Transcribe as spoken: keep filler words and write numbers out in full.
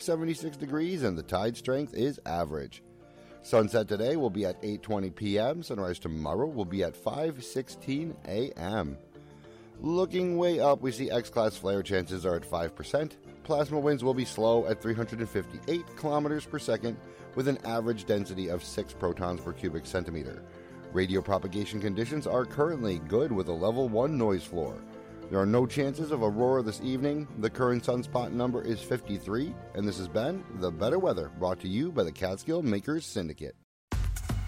seventy-six degrees and the tide strength is average. Sunset today will be at eight twenty p.m. Sunrise tomorrow will be at five sixteen a.m. Looking way up, we see X-class flare chances are at five percent. Plasma winds will be slow at three hundred fifty-eight kilometers per second with an average density of six protons per cubic centimeter. Radio propagation conditions are currently good with a level one noise floor. There are no chances of aurora this evening. The current sunspot number is fifty-three, and this has been The Better Weather, brought to you by the Catskill Makers Syndicate.